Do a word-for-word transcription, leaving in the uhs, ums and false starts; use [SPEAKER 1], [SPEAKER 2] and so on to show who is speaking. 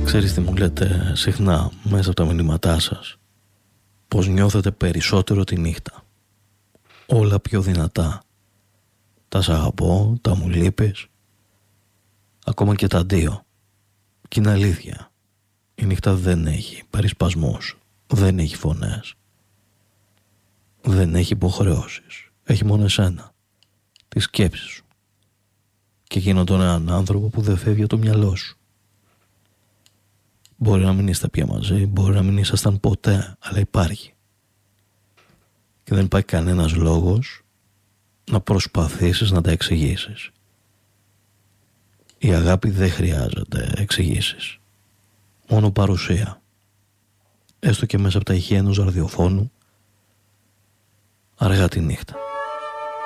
[SPEAKER 1] Ξέρεις τι μου λέτε συχνά μέσα από τα μηνύματά σας? Πως νιώθετε περισσότερο τη νύχτα. Όλα πιο δυνατά. Τα σ' αγαπώ, τα μου λείπεις, ακόμα και τα αντίο. Και είναι αλήθεια. Η νύχτα δεν έχει περισπασμούς, δεν έχει φωνές, δεν έχει υποχρεώσεις. Έχει μόνο εσένα, τη σκέψη σου και εκείνον τον έναν άνθρωπο που δεν φεύγει από το μυαλό σου. Μπορεί να μην είστε πια μαζί, μπορεί να μην ήσασταν ποτέ, αλλά υπάρχει. Και δεν υπάρχει κανένας λόγος να προσπαθήσεις να τα εξηγήσεις. Η αγάπη δεν χρειάζεται εξηγήσεις. Μόνο παρουσία. Έστω και μέσα από τα ηχεία ενός ραδιοφώνου, αργά τη νύχτα.